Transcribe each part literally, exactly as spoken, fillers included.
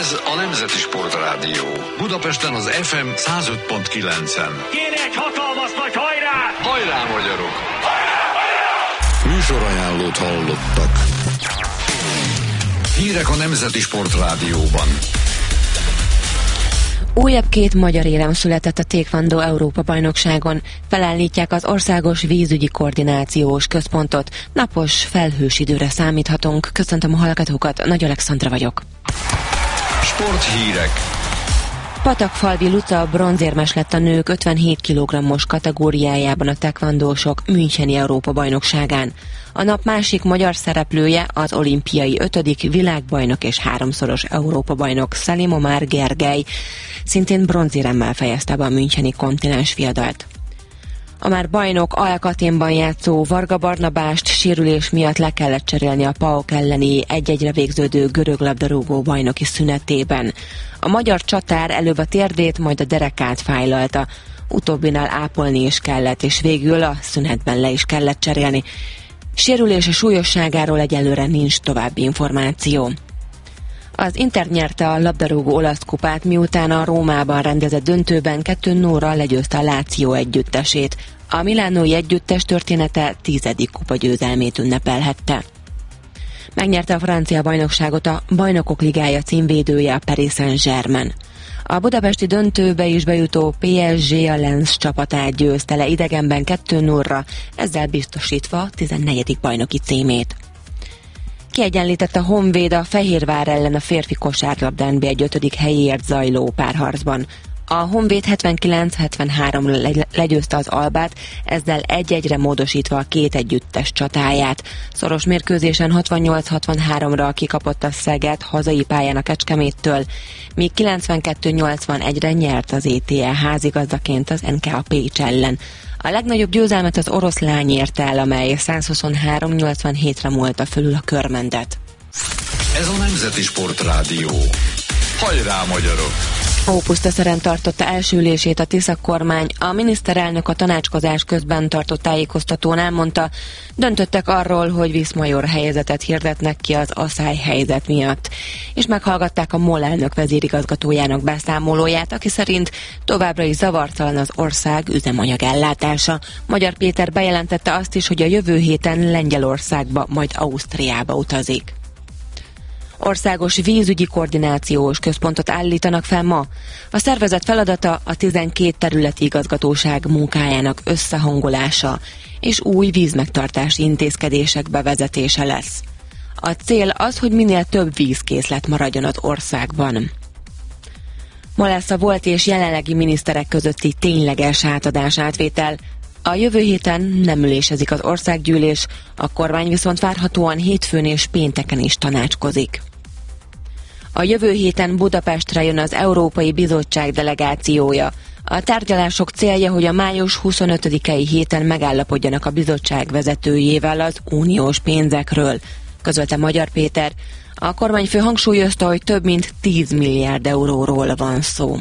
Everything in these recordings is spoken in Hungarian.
Ez a Nemzeti Sportrádió. Budapesten az ef em száz öt pont kilencen. Kérek hatalmas nagy hajrá! Hajrá, magyarok! Hajrá, hajrá! Műsorajánlót hallottak. Hírek a Nemzeti Sportrádióban. Újabb két magyar érem született a Taekwondo Európa-bajnokságon. Felállítják az Országos Vízügyi Koordinációs Központot. Napos, felhős időre számíthatunk. Köszöntöm a hallgatókat, Nagy Alexandra vagyok. Sporthírek. Patakfalvi Luca bronzérmes lett a nők ötvenhét kilogrammos kategóriájában a taekwondósok Müncheni Európa-bajnokságán. A nap másik magyar szereplője az olimpiai ötödik világbajnok és háromszoros Európa-bajnok Salim Omar Gergely. Szintén bronzéremmel fejezte be a müncheni kontinens viadalt. A már bajnok Al-Katénban játszó Varga Barnabást sérülés miatt le kellett cserélni a PAOK elleni egy-egyre végződő görög labdarúgó bajnoki szünetében. A magyar csatár előbb a térdét, majd a derekát fájlalta. Utóbbinál ápolni is kellett, és végül a szünetben le is kellett cserélni. Sérülése súlyosságáról egyelőre nincs további információ. Az Inter nyerte a labdarúgó olasz kupát, miután a Rómában rendezett döntőben kettő nullra legyőzte a Lazio együttesét. A milánói együttes története tizedik kupagyőzelmét ünnepelhette. Megnyerte a francia bajnokságot a Bajnokok Ligája címvédője, a Paris Saint-Germain. A budapesti döntőbe is bejutó pé es gé a Lens csapatát győzte le idegenben kettő nullra, ezzel biztosítva a tizennegyedik bajnoki címét. Kiegyenlített a Honvéd a Fehérvár ellen a férfi kosárlabda en bé egy ötödik helyéért zajló párharcban. A Honvéd hetvenkilenc hetvenháromra legyőzte az Albát, ezzel egy-egyre módosítva a két együttes csatáját. Szoros mérkőzésen hatvannyolc hatvanháromra kikapott a Szeged hazai pályán a Kecskeméttől, míg kilencvenkettő nyolcvanegyre nyert az é té el házigazdaként az en ká a Pécs ellen. A legnagyobb győzelmet az oroszlány érte el, amely százhuszonhárom nyolcvanhétre múlta fölül a Körmendet. Ez a Nemzeti Sportrádió. Hajrá, magyarok! Ópusztaszeren tartotta első ülését a Tisza kormány. A miniszterelnök a tanácskozás közben tartott tájékoztatón elmondta, döntöttek arról, hogy Viszmajor helyezetet hirdetnek ki az asszály helyzet miatt. És meghallgatták a MOL elnök vezérigazgatójának beszámolóját, aki szerint továbbra is zavartalan az ország üzemanyag ellátása. Magyar Péter bejelentette azt is, hogy a jövő héten Lengyelországba, majd Ausztriába utazik. Országos Vízügyi Koordinációs Központot állítanak fel ma. A szervezet feladata a tizenkét területi igazgatóság munkájának összehangolása és új vízmegtartási intézkedések bevezetése lesz. A cél az, hogy minél több vízkészlet maradjon az országban. Ma lesz a volt és jelenlegi miniszterek közötti tényleges átadás-átvétel. A jövő héten nem ülésezik az országgyűlés, a kormány viszont várhatóan hétfőn és pénteken is tanácskozik. A jövő héten Budapestre jön az Európai Bizottság delegációja. A tárgyalások célja, hogy a május huszonötödikei héten megállapodjanak a bizottság vezetőjével az uniós pénzekről, közölte Magyar Péter. A kormányfő hangsúlyozta, hogy több mint tíz milliárd euróról van szó.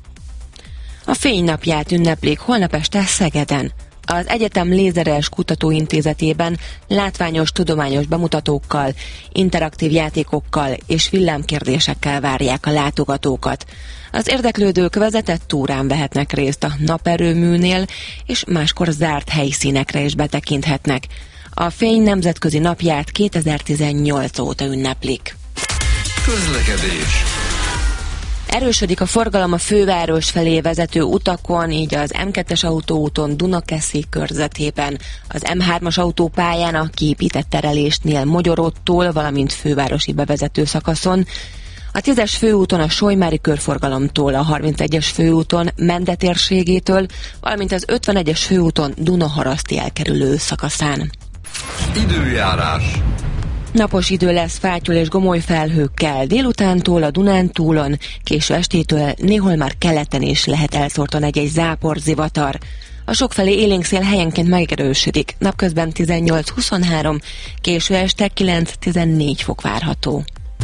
A Fénynapját ünneplik holnap este Szegeden. Az egyetem Lézeres Kutatóintézetében látványos tudományos bemutatókkal, interaktív játékokkal és villámkérdésekkel várják a látogatókat. Az érdeklődők vezetett túrán vehetnek részt a naperőműnél, és máskor zárt helyszínekre is betekinthetnek. A Fény nemzetközi napját kétezer-tizennyolc óta ünneplik. Közlekedés. Erősödik a forgalom a főváros felé vezető utakon, így az em kettes autóúton Dunakeszi körzetében, az em hármas autópályán a kiépített terelésnél Mogyorodtól, valamint fővárosi bevezető szakaszon, a tízes főúton a Solymári körforgalomtól, a harmincegyes főúton Mende térségétől, valamint az ötvenegyes főúton Dunaharaszti elkerülő szakaszán. Időjárás. Napos idő lesz fátyol és gomoly felhőkkel, délutántól a Dunántúlon, késő estétől néhol már keleten is lehet elszórtan egy-egy zápor, zivatar. A sokfelé élénk szél helyenként megerősödik, napközben tizennyolc huszonhárom, késő este kilenc-tizennégy fok várható.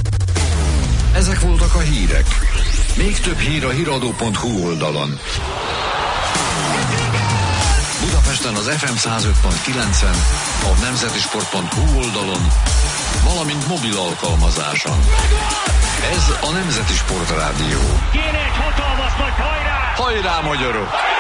Ezek voltak a hírek. Még több hír a híradó pont hu oldalon. Budapesten az ef em száz öt pont kilencen, a nemzeti sport pont hu oldalon, valamint mobil alkalmazáson. Ez a Nemzeti Sportrádió. Kéne egy hatalmas nagy hajrá! Hajrá, magyarok!